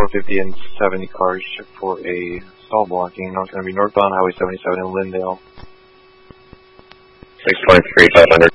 450 and 70 cars for a stall blocking. It's going to be northbound Highway 77 in Lindale. 6.3, 500.